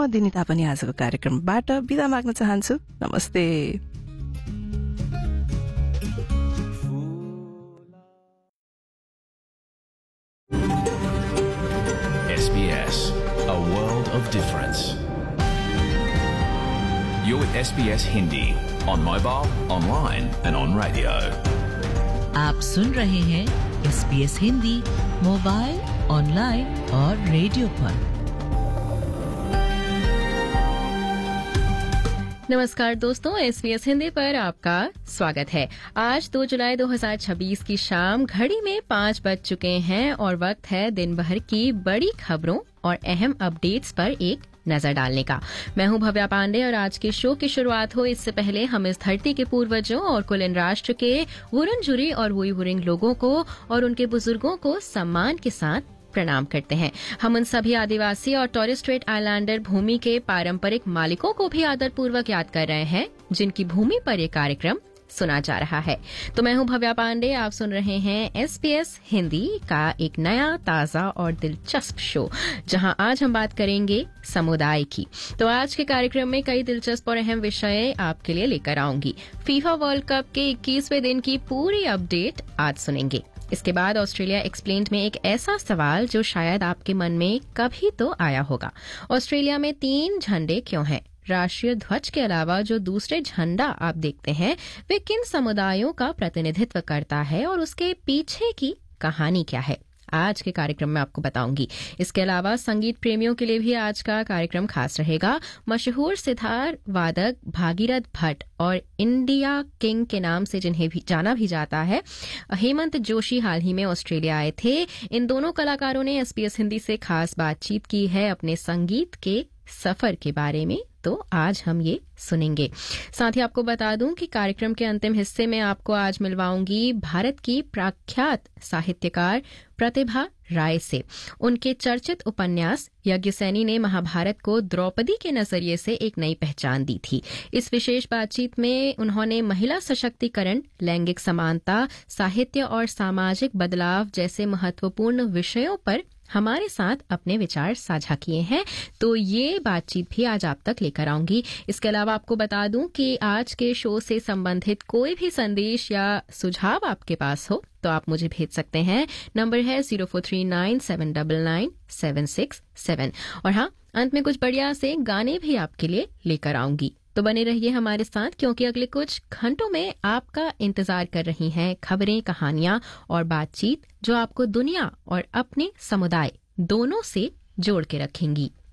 म दिनिता पनि आजको कार्यक्रमबाट बिदा माग्न चाहन्छु। नमस्ते। SBS, a world of difference. You're with SBS Hindi on mobile, online and on radio. आप सुन रहे हैं SBS हिंदी मोबाइल, ऑनलाइन और रेडियो पर। नमस्कार दोस्तों, SBS हिंदी पर आपका स्वागत है। आज 2 जुलाई 2026 की शाम घड़ी में 5 बज चुके हैं और वक्त है दिन भर की बड़ी खबरों और अहम अपडेट्स पर एक नजर डालने का। मैं हूं भव्या पांडे और आज के शो की शुरुआत हो इससे पहले हम इस धरती के पूर्वजों और कुलीन राष्ट्र के वुरुंजुरी और वुइवुरिंग लोगों को और उनके बुजुर्गों को सम्मान के साथ प्रणाम करते हैं। हम उन सभी आदिवासी और टॉरेस स्ट्रेट आइलैंडर भूमि के पारंपरिक मालिकों को भी आदरपूर्वक याद कर रहे हैं जिनकी भूमि पर यह कार्यक्रम सुना जा रहा है। तो मैं हूं भव्या पांडे, आप सुन रहे हैं SBS हिंदी का एक नया, ताजा और दिलचस्प शो, जहां आज हम बात करेंगे समुदाय की। तो आज के कार्यक्रम में कई दिलचस्प और अहम विषय आपके लिए लेकर आऊंगी। फीफा वर्ल्ड कप के 21वें दिन की पूरी अपडेट आज सुनेंगे। इसके बाद ऑस्ट्रेलिया एक्सप्लेन्ड में एक ऐसा सवाल जो शायद आपके मन में कभी तो आया होगा। ऑस्ट्रेलिया में 3 झंडे क्यों हैं? राष्ट्रीय ध्वज के अलावा जो दूसरे झंडा आप देखते हैं वे किन समुदायों का प्रतिनिधित्व करता है और उसके पीछे की कहानी क्या है? आज के कार्यक्रम में आपको बताऊंगी। इसके अलावा संगीत प्रेमियों के लिए भी आज का कार्यक्रम खास रहेगा। मशहूर सितार वादक भागीरथ भट्ट और इंडिया किंग के नाम से जिन्हें भी जाना भी जाता है, हेमंत जोशी हाल ही में ऑस्ट्रेलिया आए थे। इन दोनों कलाकारों ने SBS हिंदी से खास बातचीत की है अपने संगीत के सफर के बारे में, तो आज हम ये सुनेंगे। साथ ही आपको बता दूं कि कार्यक्रम के अंतिम हिस्से में आपको आज मिलवाऊंगी भारत की प्रख्यात साहित्यकार प्रतिभा राय से। उनके चर्चित उपन्यास यज्ञसेनी ने महाभारत को द्रौपदी के नजरिए से एक नई पहचान दी थी। इस विशेष बातचीत में उन्होंने महिला सशक्तिकरण, लैंगिक समानता, साहित्य और सामाजिक बदलाव जैसे महत्वपूर्ण विषयों पर हमारे साथ अपने विचार साझा किए हैं। तो ये बातचीत भी आज आप तक लेकर आऊंगी। इसके अलावा आपको बता दूं कि आज के शो से संबंधित कोई भी संदेश या सुझाव आपके पास हो तो आप मुझे भेज सकते हैं। नंबर है 0439799767। और हाँ, अंत में कुछ बढ़िया से गाने भी आपके लिए लेकर आऊंगी। तो बने रहिए हमारे साथ, क्योंकि अगले कुछ घंटों में आपका इंतजार कर रही हैं खबरें, कहानियां और बातचीत जो आपको दुनिया और अपने समुदाय दोनों से जोड़ के रखेंगी।